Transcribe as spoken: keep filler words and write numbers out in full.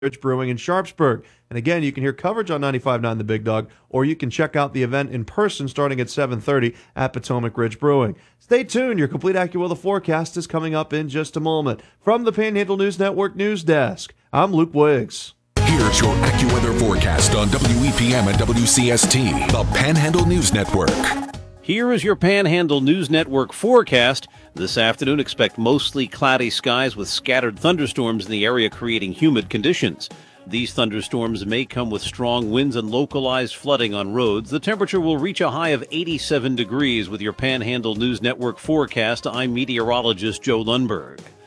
Ridge Brewing in Sharpsburg. And again, you can hear coverage on ninety-five point nine The Big Dog, or you can check out the event in person starting at seven thirty at Potomac Ridge Brewing. Stay tuned. Your complete AccuWeather forecast is coming up in just a moment. From the Panhandle News Network News Desk, I'm Luke Wiggs. Here's your AccuWeather forecast on W E P M and W C S T, the Panhandle News Network. Here is your Panhandle News Network forecast. This afternoon, expect mostly cloudy skies with scattered thunderstorms in the area, creating humid conditions. These thunderstorms may come with strong winds and localized flooding on roads. The temperature will reach a high of eighty-seven degrees with your Panhandle News Network forecast. I'm meteorologist Joe Lundberg.